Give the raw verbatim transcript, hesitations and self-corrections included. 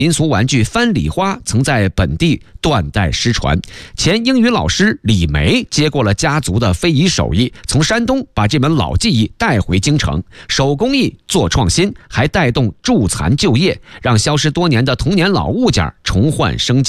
民俗玩具翻礼花曾在本地断代失传。前英语老师李梅接过了家族的非遗手艺，从山东把这门老技艺带回京城，手工艺做创新，还带动助残就业，让消失多年的童年老物件重焕生机。